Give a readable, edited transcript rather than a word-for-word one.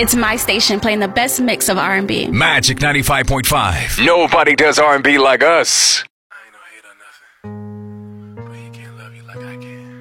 It's my station playing the best mix of R&B. Magic 95.5. Nobody does R&B like us. I ain't no hate or nothing, but he can't love you like I can.